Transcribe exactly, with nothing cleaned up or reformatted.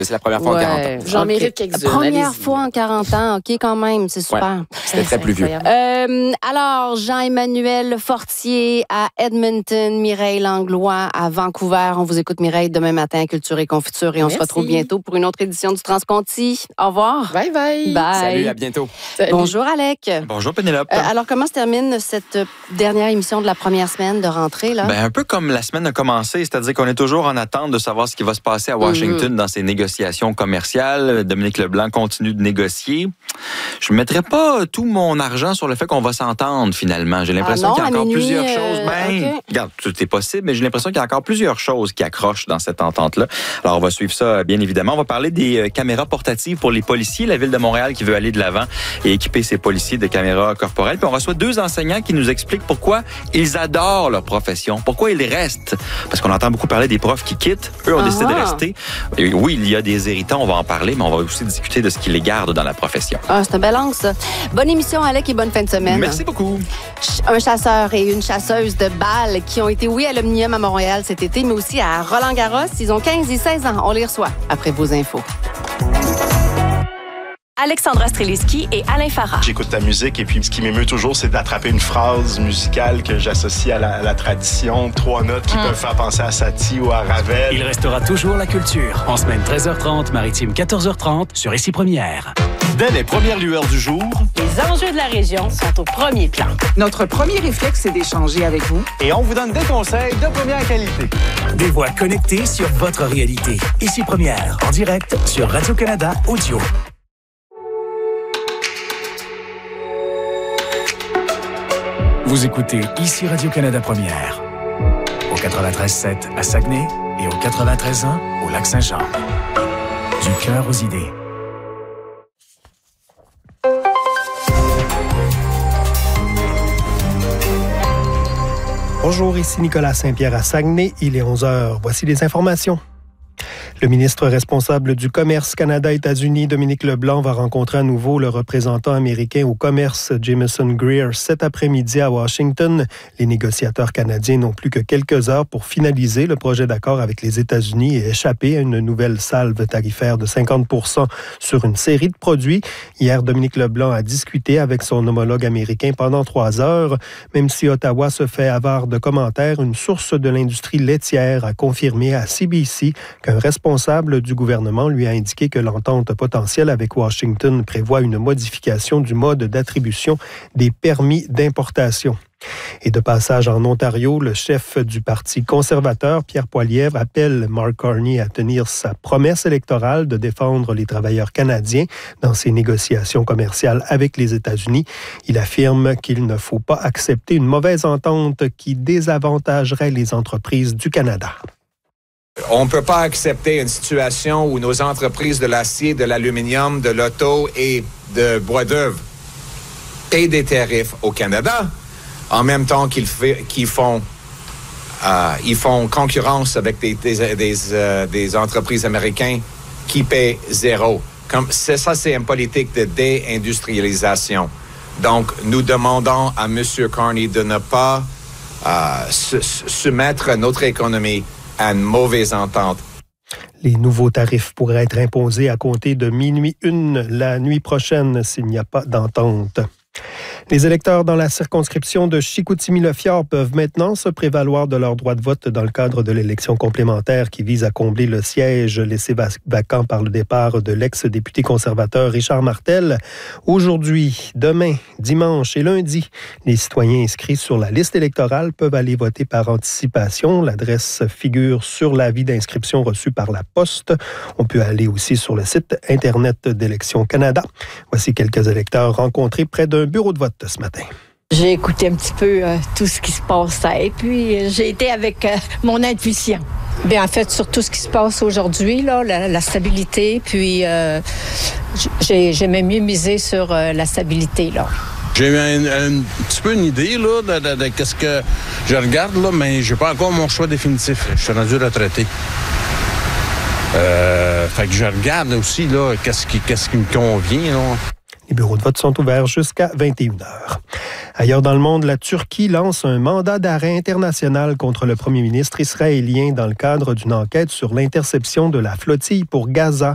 C'est la première fois ouais. en quarante ans. J'en okay. mérite quelques-unes. Première Allez-y. fois en quarante ans, OK, quand même, c'est super. Ouais. C'était très pluvieux. Euh, alors, Jean-Emmanuel Fortier à Edmonton, Mireille Langlois à Vancouver. On vous écoute, Mireille, demain matin, Culture et Confiture. Et on Merci. se retrouve bientôt pour une autre édition du Transconti. Au revoir. Bye bye. Bye. Salut, à bientôt. Salut. Bonjour, Alec. Bonjour, Pénélope. Euh, alors, comment se termine cette dernière émission de la première semaine de rentrée, là? Ben, un peu comme la semaine a commencé, c'est-à-dire qu'on est toujours en attente de savoir ce qui va se passer à Washington mm-hmm. dans ces négociations commerciales. Dominique Leblanc continue de négocier. Je ne mettrai pas tout mon argent sur le fait qu'on va s'entendre finalement. J'ai l'impression ah non, qu'il y a encore minuit, plusieurs euh, choses. Ben, okay. regarde, tout est possible, mais j'ai l'impression qu'il y a encore plusieurs choses qui accrochent dans cette entente-là. Alors, on va suivre ça, bien évidemment. On va parler des euh, caméras portatives pour les policiers. La Ville de Montréal qui veut aller de l'avant et équiper ses policiers de caméras corporelles. Puis on reçoit deux enseignants qui nous expliquent pourquoi ils adorent leur profession, pourquoi ils restent. Parce qu'on entend beaucoup parler des profs qui quittent. Eux ont Ah décidé ah. de rester. Et oui, il y a des irritants, on va en parler, mais on va aussi discuter de ce qui les garde dans la profession. Ah, c'est un bel angle, ça. Bonne émission, Alec, et bonne fin de semaine. Merci beaucoup. Un chasseur et une chasseuse de balles qui ont été, oui, à l'Omnium à Montréal cet été, mais aussi à Roland-Garros. Ils ont quinze et seize ans. On les reçoit après vos infos. Alexandra Streliski et Alain Farah. J'écoute ta musique et puis ce qui m'émeut toujours, c'est d'attraper une phrase musicale que j'associe à la, à la tradition. Trois notes qui mmh. peuvent faire penser à Satie ou à Ravel. Il restera toujours la culture. En semaine treize heures trente, Maritime quatorze heures trente sur Ici Première. Dès les premières lueurs du jour, les enjeux de la région sont au premier plan. Notre premier réflexe, c'est d'échanger avec vous. Et on vous donne des conseils de première qualité. Des voix connectées sur votre réalité. Ici Première, en direct sur Radio-Canada Audio. Vous écoutez Ici Radio-Canada Première, au quatre-vingt-treize sept à Saguenay et au quatre-vingt-treize un au Lac-Saint-Jean. Du cœur aux idées. Bonjour, ici Nicolas Saint-Pierre à Saguenay. Il est onze heures. Voici les informations. Le ministre responsable du Commerce Canada-États-Unis, Dominique Leblanc, va rencontrer à nouveau le représentant américain au commerce, Jameson Greer, cet après-midi à Washington. Les négociateurs canadiens n'ont plus que quelques heures pour finaliser le projet d'accord avec les États-Unis et échapper à une nouvelle salve tarifaire de cinquante pour cent sur une série de produits. Hier, Dominique Leblanc a discuté avec son homologue américain pendant trois heures. Même si Ottawa se fait avare de commentaires, une source de l'industrie laitière a confirmé à C B C qu'un responsable du gouvernement lui a indiqué que l'entente potentielle avec Washington prévoit une modification du mode d'attribution des permis d'importation. Et de passage en Ontario, le chef du Parti conservateur, Pierre Poilievre, appelle Mark Carney à tenir sa promesse électorale de défendre les travailleurs canadiens dans ses négociations commerciales avec les États-Unis. Il affirme qu'il ne faut pas accepter une mauvaise entente qui désavantagerait les entreprises du Canada. On ne peut pas accepter une situation où nos entreprises de l'acier, de l'aluminium, de l'auto et de bois d'œuvre paient des tarifs au Canada, en même temps qu'ils, fait, qu'ils font, euh, ils font concurrence avec des, des, des, euh, des entreprises américaines qui paient zéro. Comme, c'est, ça, c'est une politique de déindustrialisation. Donc, nous demandons à M. Carney de ne pas euh, soumettre notre économie à une mauvaise entente. Les nouveaux tarifs pourraient être imposés à compter de minuit une la nuit prochaine s'il n'y a pas d'entente. Les électeurs dans la circonscription de Chicoutimi-Le-Fjord peuvent maintenant se prévaloir de leur droit de vote dans le cadre de l'élection complémentaire qui vise à combler le siège laissé vacant par le départ de l'ex-député conservateur Richard Martel. Aujourd'hui, demain, dimanche et lundi, les citoyens inscrits sur la liste électorale peuvent aller voter par anticipation. L'adresse figure sur l'avis d'inscription reçu par la Poste. On peut aller aussi sur le site Internet d'Élections Canada. Voici quelques électeurs rencontrés près d'un bureau de vote ce matin. J'ai écouté un petit peu euh, tout ce qui se passait et puis euh, j'ai été avec euh, mon intuition. Bien, en fait, sur tout ce qui se passe aujourd'hui, là, la, la stabilité, puis euh, j'ai, j'ai même mieux misé sur euh, la stabilité, là. J'ai eu un, un petit peu une idée là, de, de, de, de ce que je regarde, là, mais j'ai pas encore mon choix définitif. Je suis rendu retraité. Euh, fait que je regarde aussi là, qu'est-ce qui, qu'est-ce qui me convient, là. Les bureaux de vote sont ouverts jusqu'à vingt et une heures. Ailleurs dans le monde, la Turquie lance un mandat d'arrêt international contre le premier ministre israélien dans le cadre d'une enquête sur l'interception de la flottille pour Gaza